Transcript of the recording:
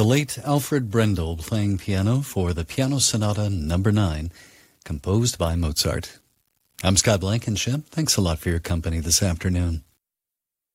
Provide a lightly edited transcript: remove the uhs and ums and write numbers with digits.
the late Alfred Brendel playing piano for the Piano Sonata No. 9, composed by Mozart. I'm Scott Blankenship. Thanks a lot for your company this afternoon.